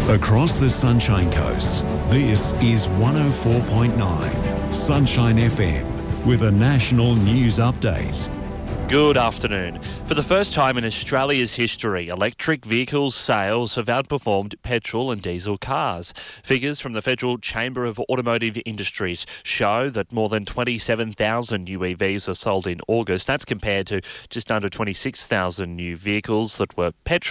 Across the Sunshine Coast, this is 104.9 Sunshine FM with a national news update. Good afternoon. For the first time in Australia's history, electric vehicles sales have outperformed petrol and diesel cars. Figures from the Federal Chamber of Automotive Industries show that more than 27,000 new EVs are sold in August. That's compared to just under 26,000 new vehicles that were petrol